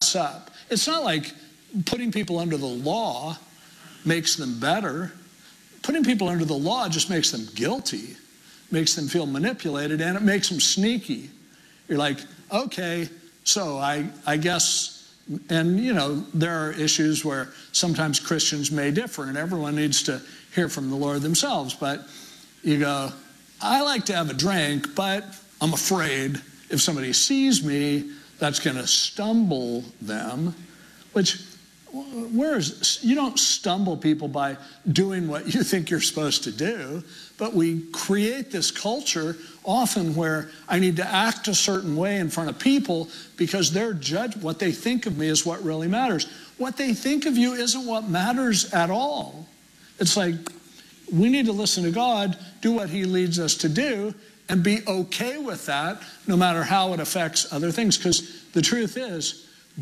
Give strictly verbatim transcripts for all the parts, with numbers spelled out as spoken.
fess up. It's not like putting people under the law makes them better. Putting people under the law just makes them guilty, makes them feel manipulated, and it makes them sneaky. You're like, okay, so I, I guess, and you know, there are issues where sometimes Christians may differ, and everyone needs to hear from the Lord themselves. But you go, I like to have a drink, but I'm afraid if somebody sees me, that's going to stumble them, which, where is, you don't stumble people by doing what you think you're supposed to do, but we create this culture often where I need to act a certain way in front of people because their judge, what they think of me is what really matters. What they think of you isn't what matters at all. It's like, we need to listen to God, do what he leads us to do, and be okay with that no matter how it affects other things. Because the truth is,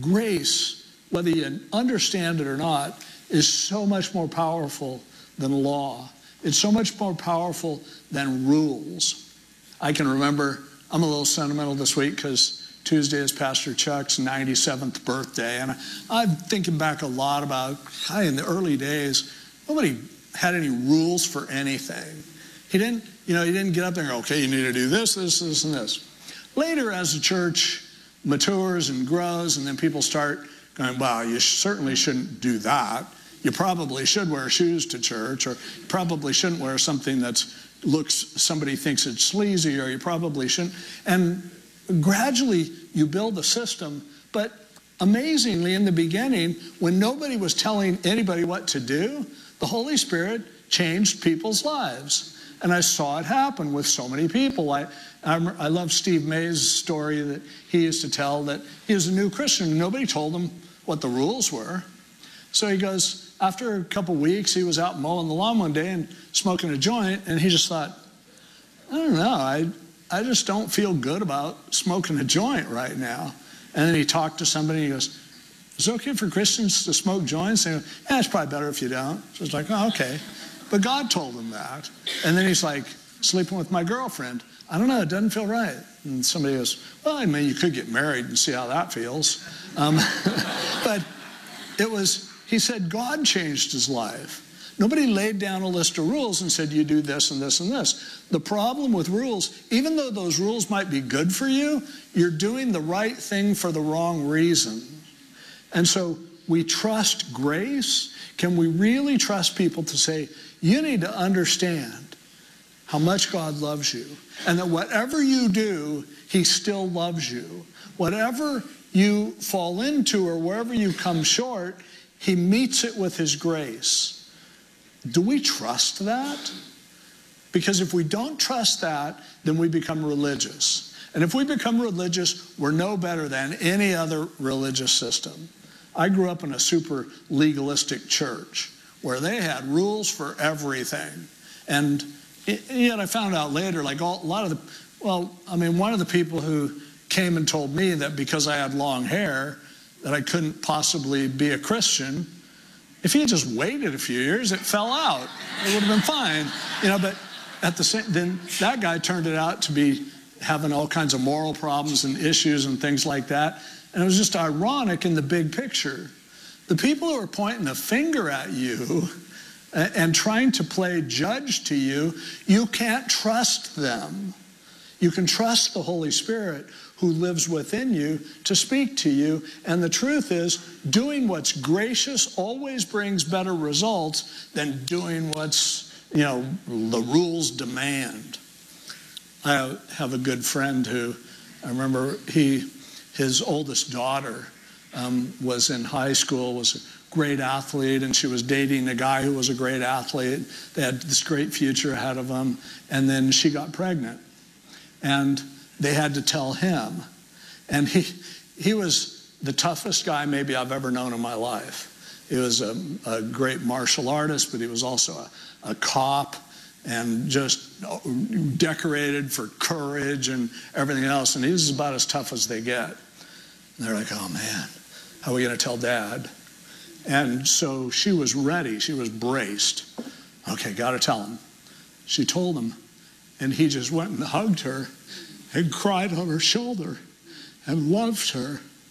grace, whether you understand it or not, is so much more powerful than law. It's so much more powerful than rules. I can remember, I'm a little sentimental this week because Tuesday is Pastor Chuck's ninety-seventh birthday. And I'm thinking back a lot about, hi, in the early days, nobody had any rules for anything. He didn't, you know, he didn't get up there and go, okay, you need to do this, this, this, and this. Later, as the church matures and grows, and then people start going, wow, you certainly shouldn't do that. You probably should wear shoes to church, or you probably shouldn't wear something that looks, somebody thinks it's sleazy, or you probably shouldn't. And gradually, you build a system. But amazingly, in the beginning, when nobody was telling anybody what to do, the Holy Spirit changed people's lives. And I saw it happen with so many people. I, I, I love Steve May's story that he used to tell, that he was a new Christian and nobody told him what the rules were. So he goes, after a couple weeks, he was out mowing the lawn one day and smoking a joint, and he just thought, I don't know, I, I just don't feel good about smoking a joint right now. And then he talked to somebody, and he goes, is it okay for Christians to smoke joints? And he goes, yeah, it's probably better if you don't. So it's like, oh, okay. But God told him that. And then he's like, sleeping with my girlfriend. I don't know, it doesn't feel right. And somebody goes, well, I mean, you could get married and see how that feels. Um, but it was, he said God changed his life. Nobody laid down a list of rules and said, you do this and this and this. The problem with rules, even though those rules might be good for you, you're doing the right thing for the wrong reason. And so we trust grace. Can we really trust people to say, you need to understand how much God loves you, and that whatever you do, he still loves you. Whatever you fall into or wherever you come short, he meets it with his grace. Do we trust that? Because if we don't trust that, then we become religious. And if we become religious, we're no better than any other religious system. I grew up in a super legalistic church where they had rules for everything. And yet I found out later, like all, a lot of the, well, I mean, one of the people who came and told me that because I had long hair, that I couldn't possibly be a Christian. If he had just waited a few years, it fell out. It would have been fine. You know, but at the same, then that guy turned it out to be having all kinds of moral problems and issues and things like that. And it was just ironic in the big picture. The people who are pointing a finger at you and trying to play judge to you, you can't trust them. You can trust the Holy Spirit who lives within you to speak to you. And the truth is, doing what's gracious always brings better results than doing what's, you know, the rules demand. I have a good friend who, I remember he, his oldest daughter um, was in high school, was a great athlete, and she was dating a guy who was a great athlete. They had this great future ahead of them, and then she got pregnant. And they had to tell him. And he he was the toughest guy maybe I've ever known in my life. He was a, a great martial artist, but he was also a, a cop and just decorated for courage and everything else. And he was about as tough as they get. And they're like, oh man, how are we going to tell Dad? And so she was ready. She was braced. Okay, got to tell him. She told him. And he just went and hugged her and cried on her shoulder and loved her.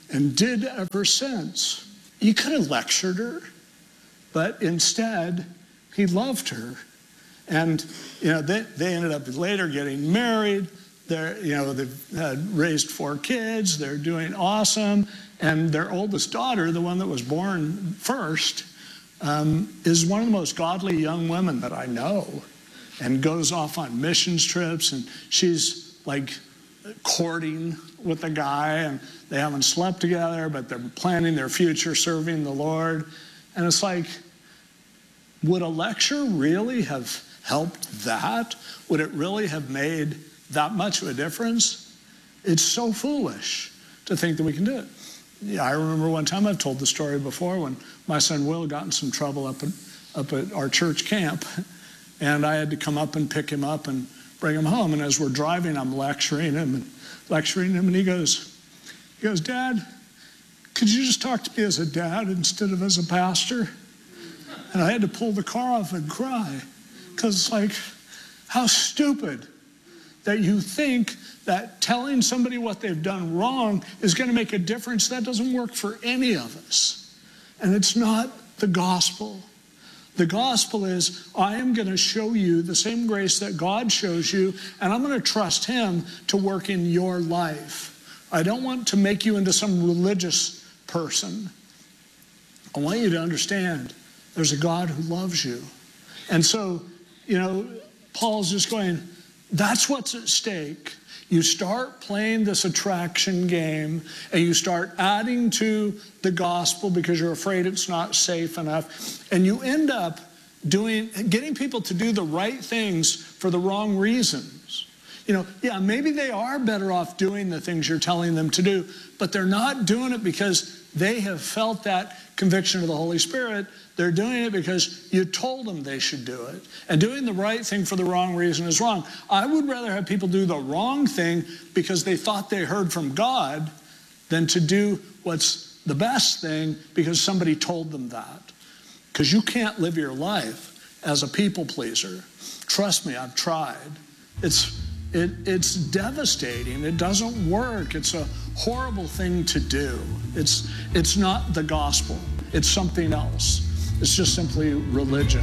and did ever since. You could have lectured her, but instead, he loved her. And, you know, they, they ended up later getting married. They're, you know, they've had raised four kids. They're doing awesome. And their oldest daughter, the one that was born first, um, is one of the most godly young women that I know, and goes off on missions trips. And she's like courting with a guy, and they haven't slept together, but they're planning their future serving the Lord. And it's like, would a lecture really have helped that? Would it really have made that much of a difference? It's so foolish to think that we can do it. Yeah, I remember one time, I've told the story before, when my son Will got in some trouble up at, up at our church camp, and I had to come up and pick him up and bring him home. And as we're driving, I'm lecturing him and lecturing him, and he goes, he goes, "Dad, could you just talk to me as a dad instead of as a pastor?" And I had to pull the car off and cry, because it's like, how stupid that you think that telling somebody what they've done wrong is going to make a difference. That doesn't work for any of us. And it's not the gospel. The gospel is, I am going to show you the same grace that God shows you, and I'm going to trust him to work in your life. I don't want to make you into some religious person. I want you to understand there's a God who loves you. And so, you know, Paul's just going, that's what's at stake. You start playing this attraction game, and you start adding to the gospel because you're afraid it's not safe enough. And you end up doing, getting people to do the right things for the wrong reasons. You know, yeah, maybe they are better off doing the things you're telling them to do, but they're not doing it because they have felt that conviction of the Holy Spirit. They're doing it because you told them they should do it. And doing the right thing for the wrong reason is wrong. I would rather have people do the wrong thing because they thought they heard from God than to do what's the best thing because somebody told them that. Because you can't live your life as a people pleaser. Trust me, I've tried. It's It, it's devastating. It doesn't work. It's a horrible thing to do. It's, it's not the gospel. It's something else. It's just simply religion.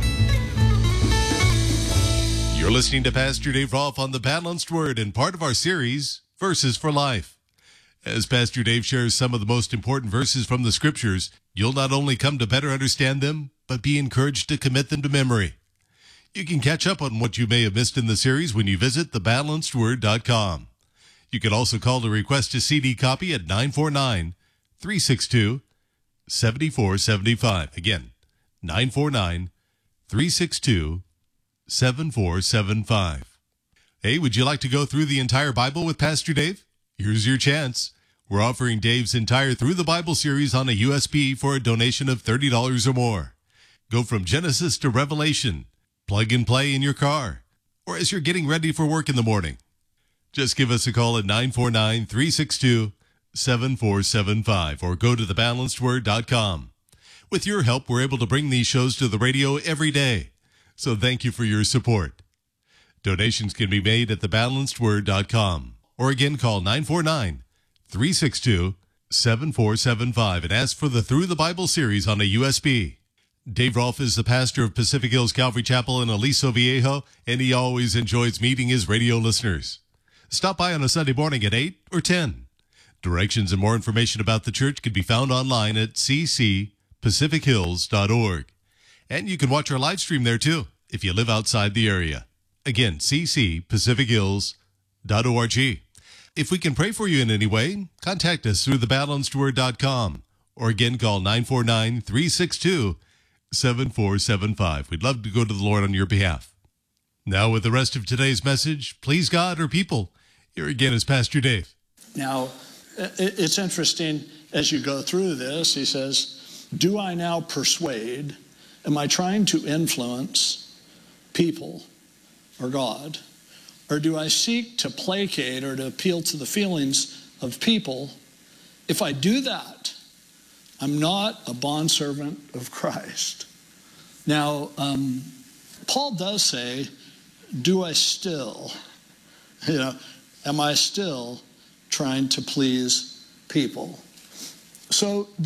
You're listening to Pastor Dave Rolfe on the Balanced Word and part of our series, Verses for Life. As Pastor Dave shares some of the most important verses from the Scriptures, you'll not only come to better understand them, but be encouraged to commit them to memory. You can catch up on what you may have missed in the series when you visit the balanced word dot com. You can also call to request a C D copy at nine four nine, three six two, seven four seven five. Again, nine four nine, three six two, seven four seven five. Hey, would you like to go through the entire Bible with Pastor Dave? Here's your chance. We're offering Dave's entire Through the Bible series on a U S B for a donation of thirty dollars or more. Go from Genesis to Revelation. Plug and play in your car, or as you're getting ready for work in the morning. Just give us a call at nine four nine, three six two, seven four seven five or go to the balanced word dot com. With your help, we're able to bring these shows to the radio every day, so thank you for your support. Donations can be made at the balanced word dot com, or again call nine four nine, three six two, seven four seven five and ask for the Through the Bible series on a U S B. Dave Rolfe is the pastor of Pacific Hills Calvary Chapel in Aliso Viejo, and he always enjoys meeting his radio listeners. Stop by on a Sunday morning at eight or ten. Directions and more information about the church can be found online at c c pacific hills dot org. And you can watch our live stream there too, if you live outside the area. Again, c c pacific hills dot org. If we can pray for you in any way, contact us through the balanced word dot com, or again call nine four nine, three six two, seven four seven five. We'd love to go to the Lord on your behalf. Now with the rest of today's message, please God or people, here again is Pastor Dave. Now, it's interesting as you go through this, he says, do I now persuade? Am I trying to influence people or God? Or do I seek to placate or to appeal to the feelings of people? If I do that, I'm not a bondservant of Christ. Now, um, Paul does say, do I still, you know, am I still trying to please people? So